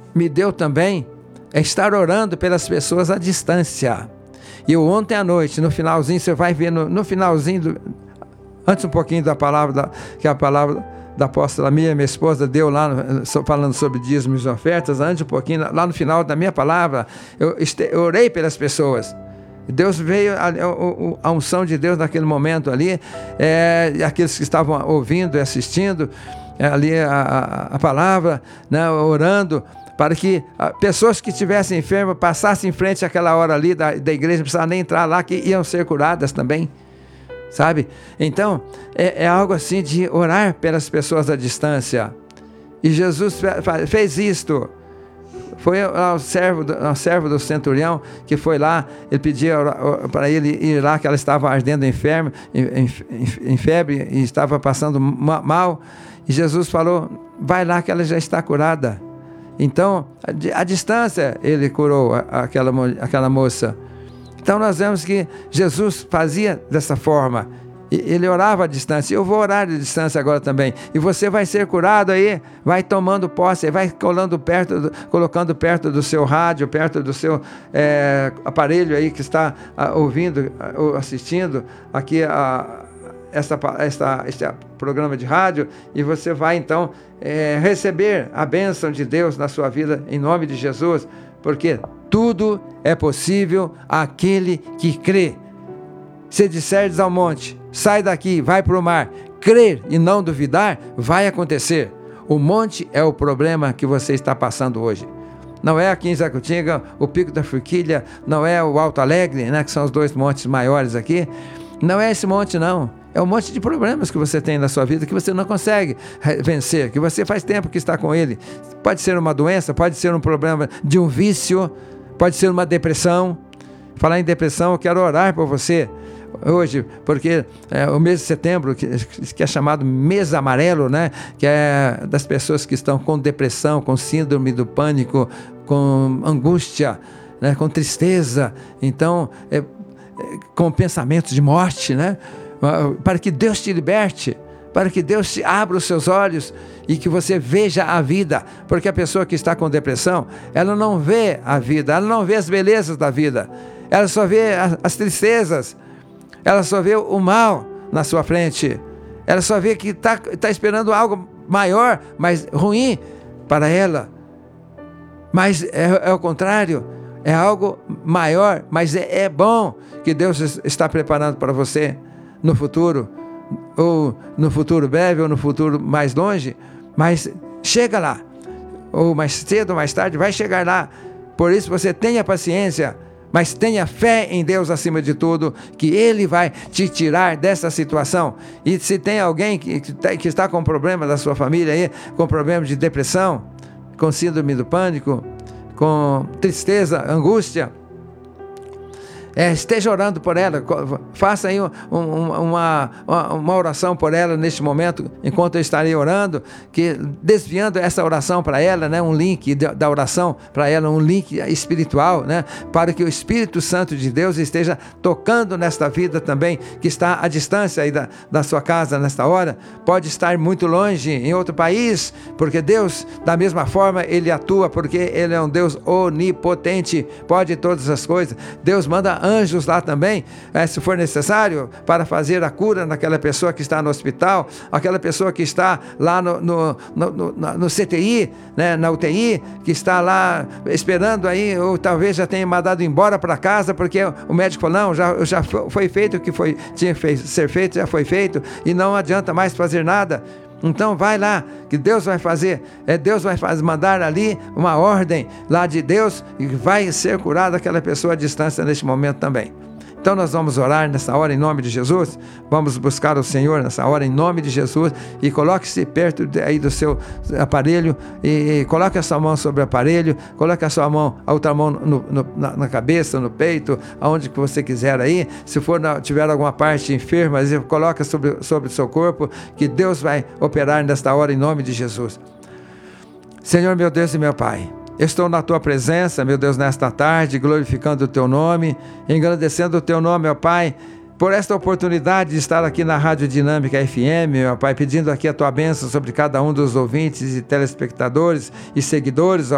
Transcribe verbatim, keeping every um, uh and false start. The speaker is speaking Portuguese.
me deu também é estar orando pelas pessoas à distância. E eu ontem à noite, no finalzinho, você vai ver no, no finalzinho, do, antes um pouquinho da palavra, da, que a palavra da apóstola minha, minha esposa, deu lá, no, falando sobre dízimos e ofertas, antes um pouquinho, lá no final da minha palavra, eu, este, eu orei pelas pessoas. Deus veio, a, a, a unção de Deus naquele momento ali, é, aqueles que estavam ouvindo e assistindo, é, ali a, a, a palavra, né, orando, para que a, pessoas que estivessem enfermas passassem em frente àquela hora ali da, da igreja, não precisavam nem entrar lá, que iam ser curadas também, sabe? Então, é, é algo assim de orar pelas pessoas à distância, e Jesus fez isto. Foi ao servo, ao servo do centurião que foi lá, ele pedia para ele ir lá, que ela estava ardendo em, ferme, em, em, em febre e estava passando mal, e Jesus falou, vai lá que ela já está curada. Então, à distância ele curou aquela, aquela moça. Então nós vemos que Jesus fazia dessa forma, ele orava à distância. Eu vou orar à distância agora também, e você vai ser curado aí, vai tomando posse, vai colando perto do, colocando perto do seu rádio, perto do seu é, aparelho aí que está a, ouvindo ou assistindo aqui a, esta, esta, este programa de rádio, e você vai então é, receber a bênção de Deus na sua vida, em nome de Jesus, porque tudo é possível àquele que crê. Se disserdes ao monte, sai daqui, vai para o mar, crer e não duvidar, vai acontecer. O monte é o problema que você está passando hoje. Não é aqui em Zacutinga, o Pico da Forquilha, não é o Alto Alegre, né, que são os dois montes maiores aqui. Não é esse monte, não. É um monte de problemas que você tem na sua vida, que você não consegue vencer, que você faz tempo que está com ele. Pode ser uma doença, pode ser um problema de um vício, pode ser uma depressão. Falar em depressão, eu quero orar por você hoje, porque é, o mês de setembro, que, que é chamado mês amarelo, né, que é das pessoas que estão com depressão, com síndrome do pânico, com angústia, né, com tristeza, então, é, é, com pensamentos de morte, né, para que Deus te liberte, para que Deus te abra os seus olhos e que você veja a vida, porque a pessoa que está com depressão, ela não vê a vida, ela não vê as belezas da vida, ela só vê as, as tristezas, ela só vê o mal na sua frente, ela só vê que está tá esperando algo maior, mas ruim para ela. Mas é, é o contrário, é algo maior, mas é, é bom que Deus está preparando para você no futuro, ou no futuro breve, ou no futuro mais longe, mas chega lá, ou mais cedo ou mais tarde vai chegar lá. Por isso você tenha paciência, mas tenha fé em Deus acima de tudo, que Ele vai te tirar dessa situação. E se tem alguém que, que está com problema da sua família aí, com problema de depressão, com síndrome do pânico, com tristeza, angústia, É, esteja orando por ela, faça aí um, um, uma, uma oração por ela neste momento, enquanto eu estarei orando, que desviando essa oração para ela, né, um link da oração para ela, um link espiritual, né, para que o Espírito Santo de Deus esteja tocando nesta vida também, que está à distância aí da, da sua casa nesta hora, pode estar muito longe, em outro país, porque Deus, da mesma forma, Ele atua, porque Ele é um Deus onipotente, pode todas as coisas. Deus manda anjos lá também, é, se for necessário, para fazer a cura naquela pessoa que está no hospital, aquela pessoa que está lá no, no, no, no, no C T I, né, na U T I, que está lá esperando aí, ou talvez já tenha mandado embora para casa, porque o médico falou, não, já, já foi feito o que foi, tinha que ser feito, já foi feito, e não adianta mais fazer nada. Então vai lá, que Deus vai fazer, é, Deus vai fazer, mandar ali uma ordem lá de Deus, e vai ser curada aquela pessoa à distância neste momento também. Então nós vamos orar nessa hora em nome de Jesus, vamos buscar o Senhor nessa hora em nome de Jesus, e coloque-se perto de, aí do seu aparelho, e, e coloque a sua mão sobre o aparelho, coloque a sua mão, a outra mão no, no, na, na cabeça, no peito, aonde que você quiser aí, se for na, tiver alguma parte enferma, coloque sobre, sobre o seu corpo, que Deus vai operar nesta hora em nome de Jesus. Senhor meu Deus e meu Pai, estou na Tua presença, meu Deus, nesta tarde, glorificando o Teu nome, engrandecendo o Teu nome, meu Pai, por esta oportunidade de estar aqui na Rádio Dinâmica F M, meu Pai, pedindo aqui a Tua bênção sobre cada um dos ouvintes e telespectadores e seguidores,